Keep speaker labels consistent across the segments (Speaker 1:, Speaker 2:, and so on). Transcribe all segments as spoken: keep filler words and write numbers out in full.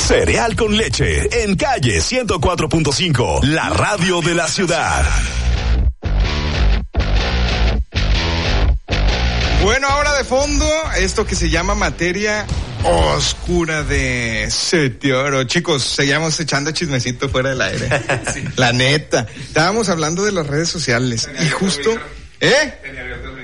Speaker 1: Cereal con leche, en calle ciento cuatro punto cinco, la radio de la ciudad.
Speaker 2: Bueno, ahora de fondo, esto que se llama Materia Oscura de Setioro. Chicos, seguíamos echando chismecito fuera del aire. Sí. La neta. Estábamos hablando de las redes sociales. Tenía y justo... ¿Eh? Tenía abierto el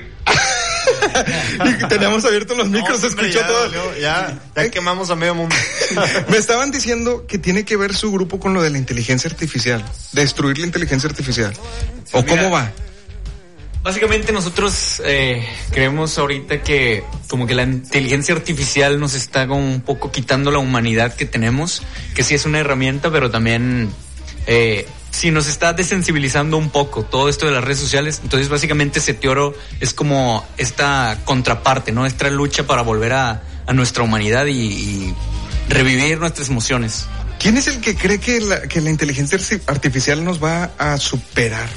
Speaker 2: micro. Y teníamos abiertos los micros, no, se escuchó ya, todo.
Speaker 3: No, ya, ya ¿Eh? Quemamos a medio mundo.
Speaker 2: Me estaban diciendo que tiene que ver su grupo con lo de la inteligencia artificial. Destruir la inteligencia artificial. Sí, ¿O mira, cómo va?
Speaker 4: Básicamente nosotros eh, creemos ahorita que como que la inteligencia artificial nos está como un poco quitando la humanidad que tenemos, que sí es una herramienta, pero también eh, sí nos está desensibilizando un poco todo esto de las redes sociales. Entonces básicamente Setioro es como esta contraparte, ¿no? Esta lucha para volver a, a nuestra humanidad y, y revivir nuestras emociones.
Speaker 2: ¿Quién es el que cree que la, que la inteligencia artificial nos va a superar?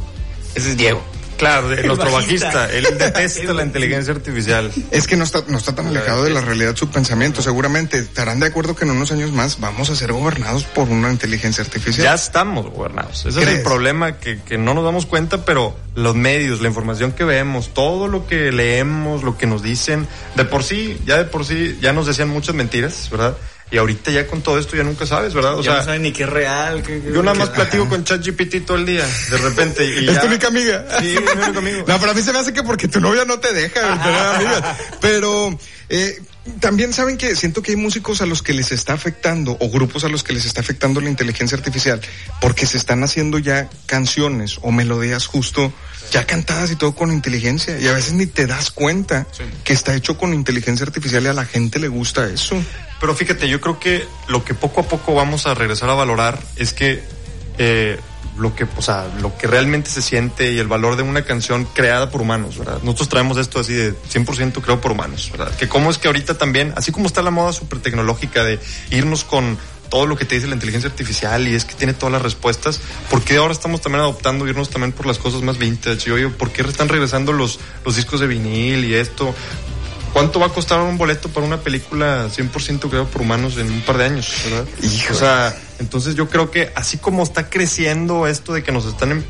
Speaker 4: Ese es Diego.
Speaker 3: Claro, de, nuestro bajista, bajista. Él detesta la inteligencia artificial.
Speaker 2: Es que no está, no está tan alejado de la realidad su pensamiento. Seguramente estarán de acuerdo que en unos años más vamos a ser gobernados por una inteligencia artificial.
Speaker 3: Ya estamos gobernados. Ese ¿Crees? Es el problema, que, que no nos damos cuenta, pero los medios, la información que vemos, todo lo que leemos, lo que nos dicen, de por sí, ya de por sí, ya nos decían muchas mentiras, ¿verdad? Y ahorita ya con todo esto ya nunca sabes, ¿verdad? O
Speaker 4: ya
Speaker 3: sea,
Speaker 4: no sabes ni qué es real. Qué, qué,
Speaker 3: yo nada más
Speaker 4: qué,
Speaker 3: platico ajá. con ChatGPT todo el día, de repente. Y
Speaker 2: ¿Es
Speaker 3: ya...
Speaker 2: tu única amiga?
Speaker 3: Sí, es mi única amiga.
Speaker 2: No, pero a mí se me hace que porque tu novia no te deja tener amigas. Pero eh, también saben que siento que hay músicos a los que les está afectando, o grupos a los que les está afectando la inteligencia artificial, porque se están haciendo ya canciones o melodías justo ya cantadas y todo con inteligencia, y a veces ni te das cuenta sí. que está hecho con inteligencia artificial y a la gente le gusta eso.
Speaker 3: Pero fíjate, yo creo que lo que poco a poco vamos a regresar a valorar es que eh, lo que, o sea, lo que realmente se siente y el valor de una canción creada por humanos, ¿verdad? Nosotros traemos esto así de cien por ciento creado por humanos, ¿verdad? Que cómo es que ahorita también, así como está la moda súper tecnológica de irnos con todo lo que te dice la inteligencia artificial y es que tiene todas las respuestas, ¿por qué ahora estamos también adoptando irnos también por las cosas más vintage? Y oye, ¿por qué están regresando los, los discos de vinil y esto? ¿Cuánto va a costar un boleto para una película cien por ciento creado por humanos en un par de años, verdad?
Speaker 2: Hijo.
Speaker 3: O sea, entonces yo creo que así como está creciendo esto de que nos están